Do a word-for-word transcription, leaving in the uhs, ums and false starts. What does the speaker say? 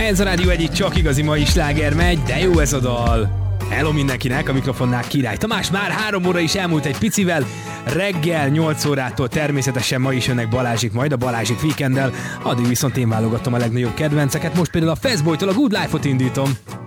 Ez a Rádió egyik csak igazi mai sláger megy, de jó ez a dal. Hello mindenkinek, a mikrofonnál Király Tamás, már három óra is elmúlt egy picivel, reggel nyolc órától természetesen ma is jönnek Balázsik, majd a Balázsik Weekenddel, addig viszont én válogatom a legnagyobb kedvenceket, most például a Fastboytól a Good Life-ot indítom.